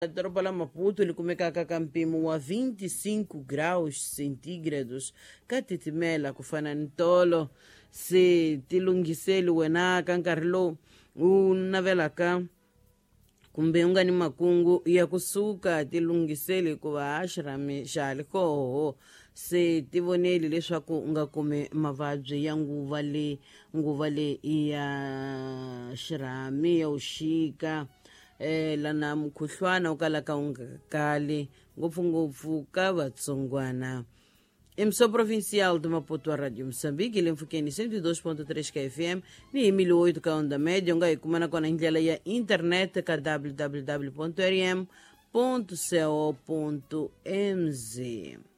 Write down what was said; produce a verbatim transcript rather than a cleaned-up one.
Tropa la Maputo, ele come cacacampimo a vinte e cinco graus centígrados. Catitimela, kufananitolo, se tilungiseli wena kankarlo, unavelaka. Kumbe ungani makungu ya kusuka tilungiseli kuva ashrami xali koho se tivoneli leswaku u nga kumi mavabyi ya nguva le nguva le ya xirhami ya uxika eh lana mukhuhlwana wu kalaka wu nga kali ngopfungopfu ka vatsongwana. Emissão provincial de Maputo, a Rádio Moçambique, ele em cento e dois ponto três K F M, ni mil e oito ka onda média, nga ikumana kona njela ya internet ka w w w ponto r m ponto co ponto m z.